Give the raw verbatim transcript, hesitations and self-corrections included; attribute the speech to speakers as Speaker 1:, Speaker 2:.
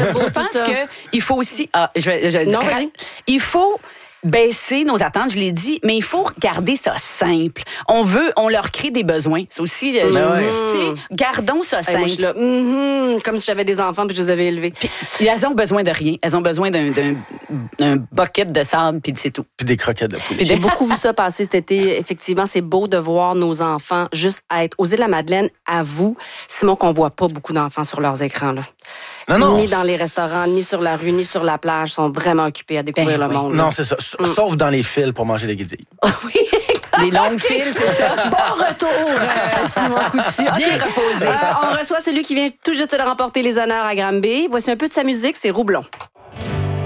Speaker 1: Je pense qu'il faut aussi... Ah, je vais, je vais
Speaker 2: Non,
Speaker 1: dire,
Speaker 2: vas-y.
Speaker 1: il faut... baisser nos attentes, je l'ai dit, mais il faut garder ça simple. On veut, on leur crée des besoins. C'est aussi, euh,
Speaker 3: Ben
Speaker 1: je-
Speaker 3: ouais.
Speaker 1: tu sais, gardons ça
Speaker 2: Hey,
Speaker 1: simple.
Speaker 2: moi, je suis là, mhm, comme si j'avais des enfants puis je les avais élevés.
Speaker 1: Puis, elles ont besoin de rien. Elles ont besoin d'un, d'un, d'un bucket de sable, puis c'est tout.
Speaker 3: Puis des croquettes de poulet.
Speaker 2: J'ai beaucoup vu ça passer cet été. Effectivement, c'est beau de voir nos enfants juste être aux Îles-de-la-Madeleine. À vous, Simon, qu'on voit pas beaucoup d'enfants sur leurs écrans. Là.
Speaker 3: Non, non.
Speaker 2: Ni dans les restaurants, ni sur la rue, ni sur la plage. Ils sont vraiment occupés à découvrir
Speaker 1: Ben
Speaker 2: le
Speaker 1: oui.
Speaker 2: monde.
Speaker 3: Non, c'est ça. S- Sauf dans les fils pour manger des guédilles.
Speaker 2: oui.
Speaker 1: Les longues files, c'est ça.
Speaker 2: Bon retour, euh, Simon Coutu.
Speaker 1: Bien reposé.
Speaker 2: Euh, on reçoit celui qui vient tout juste de remporter les honneurs à Granby. Voici un peu de sa musique, c'est Roublon.